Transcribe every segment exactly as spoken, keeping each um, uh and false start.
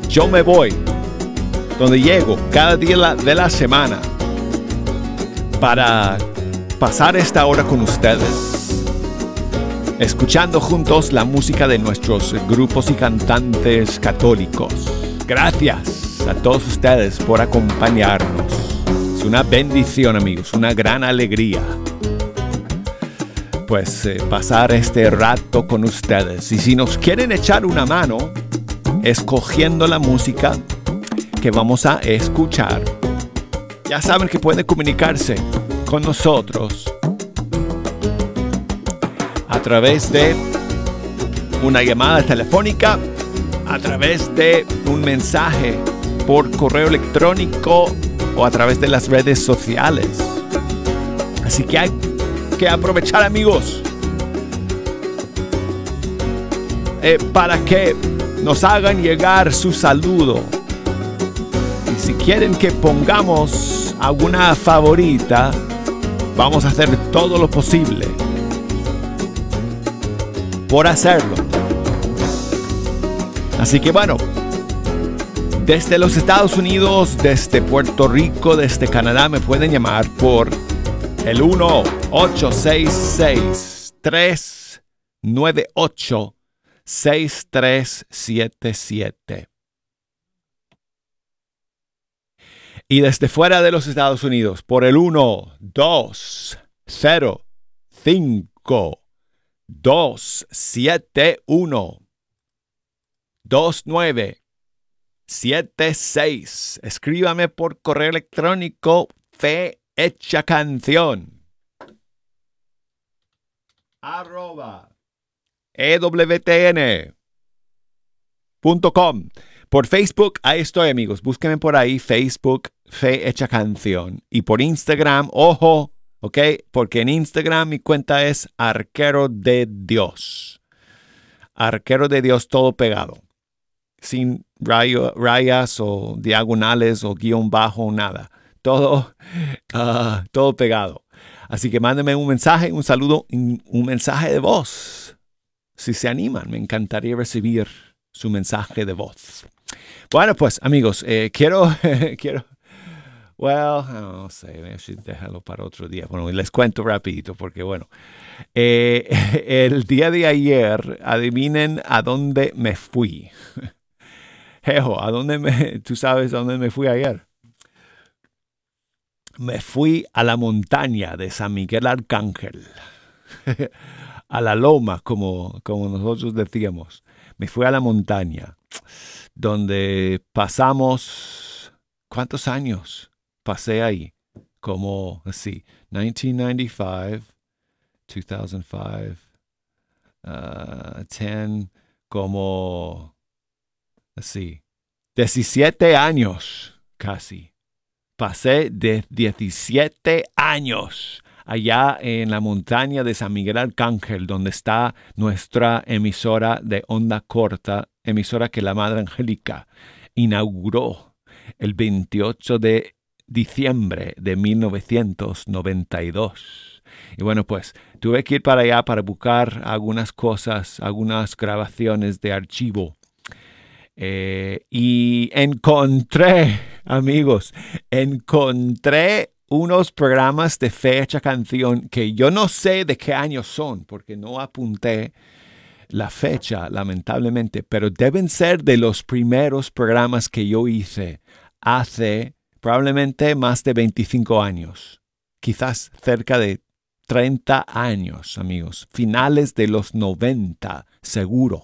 yo me voy, donde llego cada día de la semana para pasar esta hora con ustedes, escuchando juntos la música de nuestros grupos y cantantes católicos. Gracias a todos ustedes por acompañarnos. Es una bendición, amigos, una gran alegría, pues eh, pasar este rato con ustedes. Y si nos quieren echar una mano escogiendo la música que vamos a escuchar, ya saben que pueden comunicarse con nosotros a través de una llamada telefónica, a través de un mensaje por correo electrónico o a través de las redes sociales. Así que hay que aprovechar, amigos, eh, para que nos hagan llegar su saludo. Y si quieren que pongamos alguna favorita, vamos a hacer todo lo posible por hacerlo. Así que bueno, desde los Estados Unidos, desde Puerto Rico, desde Canadá, me pueden llamar por el uno ocho seis seis, tres nueve ocho, seis tres siete siete. Y desde fuera de los Estados Unidos, por el uno dos cero cinco, dos siete uno, dos nueve siete seis. Escríbame por correo electrónico fe hecha canción arroba ewtn punto com. Por Facebook, ahí estoy, amigos. Búsquenme por ahí, Facebook, Fe Hecha Canción. Y por Instagram, ojo, ¿ok? Porque en Instagram mi cuenta es Arquero de Dios. Arquero de Dios, todo pegado. Sin rayo, rayas o diagonales o guión bajo, nada. Todo, uh, todo pegado. Así que mándenme un mensaje, un saludo, un mensaje de voz. Si se animan, me encantaría recibir su mensaje de voz. Bueno, pues, amigos, eh, quiero, quiero, well, no sé, déjalo para otro día. Bueno, les cuento rapidito porque, bueno, eh, el día de ayer, adivinen a dónde me fui. Jejo, ¿a dónde me, tú sabes a dónde me fui ayer? Me fui a la montaña de San Miguel Arcángel, a la loma, como, como nosotros decíamos. Me fui a la montaña, donde pasamos, ¿cuántos años pasé ahí? Como, así, mil novecientos noventa y cinco, dos mil cinco, uh, diez, como, así, diecisiete años casi. Pasé de diecisiete años allá en la montaña de San Miguel Arcángel, donde está nuestra emisora de onda corta, emisora que la Madre Angélica inauguró el veintiocho de diciembre de mil novecientos noventa y dos. Y bueno, pues tuve que ir para allá para buscar algunas cosas, algunas grabaciones de archivo. Eh, y encontré, amigos, encontré unos programas de Fe Hecha Canción que yo no sé de qué año son, porque no apunté la fecha, lamentablemente, pero deben ser de los primeros programas que yo hice hace probablemente más de veinticinco años, quizás cerca de treinta años, amigos, finales de los noventa, seguro.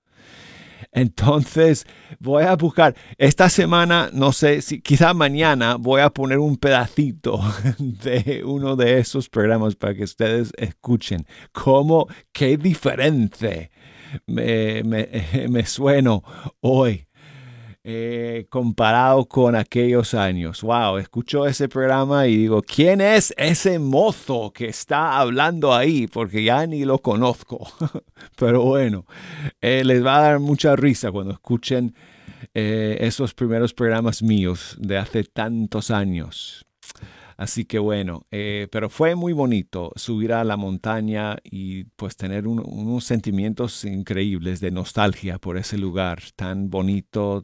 Entonces voy a buscar, esta semana, no sé, si quizá mañana voy a poner un pedacito de uno de esos programas para que ustedes escuchen cómo, qué diferente me, me, me sueno hoy eh, comparado con aquellos años. Wow, escucho ese programa y digo, ¿quién es ese mozo que está hablando ahí? Porque ya ni lo conozco. Pero bueno, eh, les va a dar mucha risa cuando escuchen eh, esos primeros programas míos de hace tantos años. Así que bueno, eh, pero fue muy bonito subir a la montaña y pues tener un, unos sentimientos increíbles de nostalgia por ese lugar tan bonito,